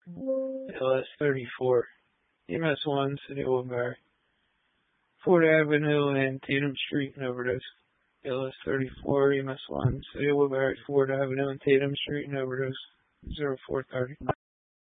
LS 34. EMS 1, City of Woodbury. Ford Avenue and Tatum Street in overdose. LS 34, EMS 1, City of Woodbury, Ford Avenue and Tatum Street in overdose. 0430.